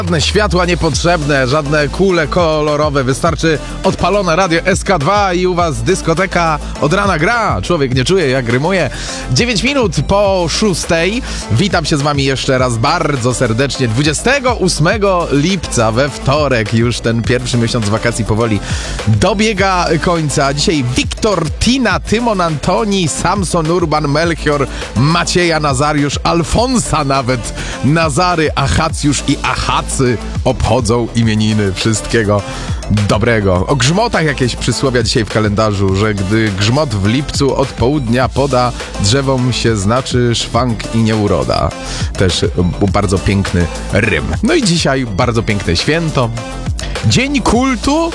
Żadne światła niepotrzebne, żadne kule kolorowe, wystarczy odpalone radio SK2 i u was dyskoteka od rana gra. Człowiek nie czuje, jak rymuje. 9 minut po 6. Witam się z wami jeszcze raz bardzo serdecznie. 28 lipca we wtorek, już ten pierwszy miesiąc wakacji powoli dobiega końca. Dzisiaj Wiktor, Tina, Tymon, Antoni, Samson, Urban, Melchior, Macieja, Nazariusz, Alfonsa nawet, Nazary, Achacjusz i Achacy obchodzą imieniny. Wszystkiego dobrego. O grzmotach jakieś przysłowia dzisiaj w kalendarzu, że gdy grzmot w lipcu od południa poda, drzewom się znaczy szwank i nieuroda. Też bardzo piękny rym. No i dzisiaj bardzo piękne święto. Dzień kultu